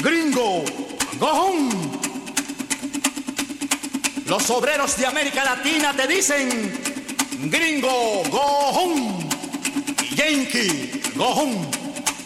Gringo, go home. Los obreros de América Latina te dicen: Gringo, go home. Yankee, go home.